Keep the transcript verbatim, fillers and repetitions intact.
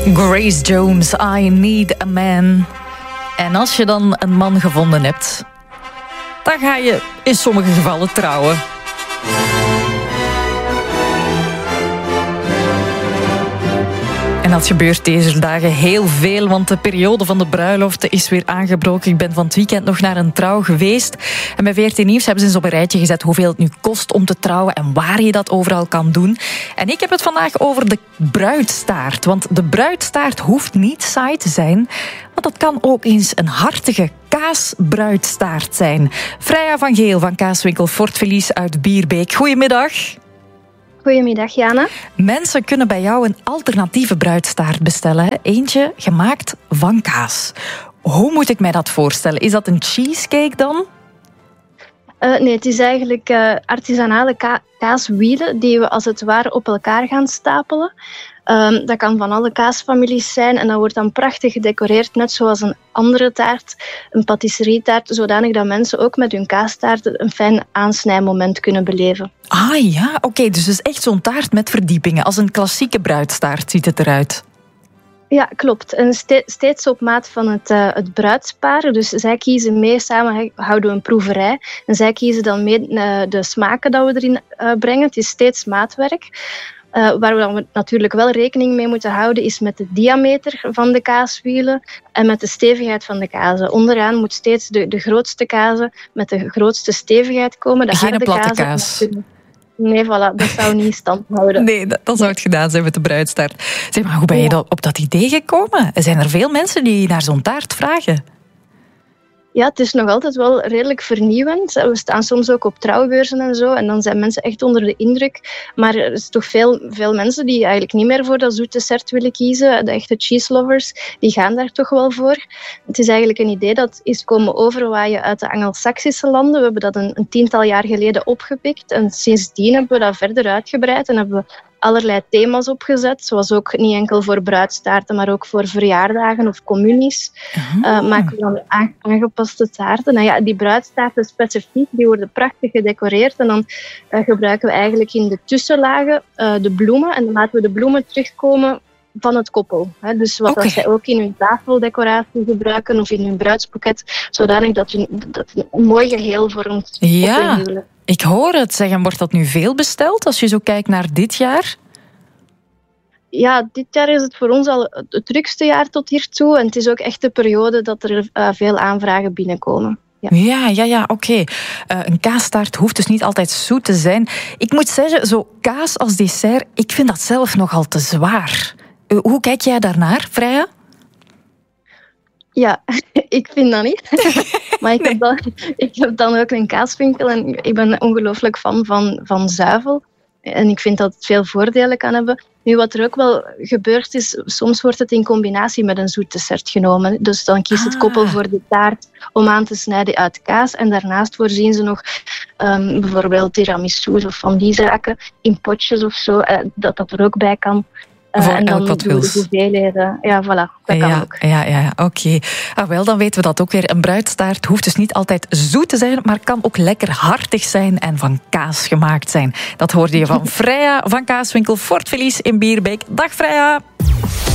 Grace Jones, I Need a Man. En als je dan een man gevonden hebt, dan ga je in sommige gevallen trouwen. En dat gebeurt deze dagen heel veel, want de periode van de bruiloften is weer aangebroken. Ik ben van het weekend nog naar een trouw geweest. En bij V R T Nieuws hebben ze eens op een rijtje gezet hoeveel het nu kost om te trouwen en waar je dat overal kan doen. En ik heb het vandaag over de bruidstaart. Want de bruidstaart hoeft niet saai te zijn, want dat kan ook eens een hartige kaasbruidstaart zijn. Freya van Geel van kaaswinkel Fort Felice uit Bierbeek. Goedemiddag. Goedemiddag, Jana. Mensen kunnen bij jou een alternatieve bruidstaart bestellen. Hè? Eentje gemaakt van kaas. Hoe moet ik mij dat voorstellen? Is dat een cheesecake dan? Uh, nee, het is eigenlijk uh, artisanale ka- kaaswielen die we als het ware op elkaar gaan stapelen. Um, dat kan van alle kaasfamilies zijn en dat wordt dan prachtig gedecoreerd, net zoals een andere taart, een pâtisserietaart, zodanig dat mensen ook met hun kaastaart een fijn aansnijmoment kunnen beleven. Ah ja, oké, okay, dus het is echt zo'n taart met verdiepingen. Als een klassieke bruidstaart ziet het eruit. Ja, klopt. En ste- steeds op maat van het, uh, het bruidspaar. Dus zij kiezen mee, samen houden we een proeverij. En zij kiezen dan mee uh, de smaken dat we erin uh, brengen. Het is steeds maatwerk. Uh, waar we dan natuurlijk wel rekening mee moeten houden is met de diameter van de kaaswielen en met de stevigheid van de kazen. Onderaan moet steeds de, de grootste kazen met de grootste stevigheid komen. De Geen harde platte kazen, kaas. Nee, voilà, dat zou niet stand houden. Nee, dat, dat zou het gedaan zijn met de bruidstaart. Zeg maar, hoe ben je ja. op dat idee gekomen? Zijn er veel mensen die naar zo'n taart vragen? Ja, het is nog altijd wel redelijk vernieuwend. We staan soms ook op trouwbeurzen en zo. En dan zijn mensen echt onder de indruk. Maar er is toch veel, veel mensen die eigenlijk niet meer voor dat zoete dessert willen kiezen. De echte cheese lovers, die gaan daar toch wel voor. Het is eigenlijk een idee dat is komen overwaaien uit de Angelsaksische landen. We hebben dat een, een tiental jaar geleden opgepikt. En sindsdien hebben we dat verder uitgebreid. En hebben we allerlei thema's opgezet, zoals ook niet enkel voor bruidstaarten, maar ook voor verjaardagen of communies. Uh, maken we dan aangepaste taarten. Nou ja, die bruidstaarten specifiek, die worden prachtig gedecoreerd en dan uh, gebruiken we eigenlijk in de tussenlagen uh, de bloemen en dan laten we de bloemen terugkomen van het koppel. Hè. Dus wat okay. zij ook in hun tafeldecoratie gebruiken of in hun bruidsboeket, zodanig dat je dat een mooi geheel vormt. Ja. Ik hoor het zeggen, wordt dat nu veel besteld als je zo kijkt naar dit jaar? Ja, dit jaar is het voor ons al het drukste jaar tot hiertoe. En het is ook echt de periode dat er uh, veel aanvragen binnenkomen. Ja, ja, ja, ja oké. Okay. Uh, een kaastaart hoeft dus niet altijd zoet te zijn. Ik moet zeggen, zo kaas als dessert, ik vind dat zelf nogal te zwaar. Uh, hoe kijk jij daarnaar, Freya? Ja, ik vind dat niet. Maar ik, nee. heb dan, ik heb dan ook een kaaswinkel en ik ben ongelooflijk fan van, van zuivel. En ik vind dat het veel voordelen kan hebben. Nu, wat er ook wel gebeurt is, soms wordt het in combinatie met een zoet dessert genomen. Dus dan kiest het koppel voor de taart om aan te snijden uit kaas. En daarnaast voorzien ze nog um, bijvoorbeeld tiramisu of van die zaken in potjes of zo, uh, dat dat er ook bij kan. Uh, voor en dan wat doen we de hoeveelheden. Ja, voilà, dat ja, kan ook. Ja, ja, oké. Okay. Ah, wel, dan weten we dat ook weer. Een bruidstaart hoeft dus niet altijd zoet te zijn, maar kan ook lekker hartig zijn en van kaas gemaakt zijn. Dat hoorde je van Freya van kaaswinkel Fort Felice in Bierbeek. Dag Freya!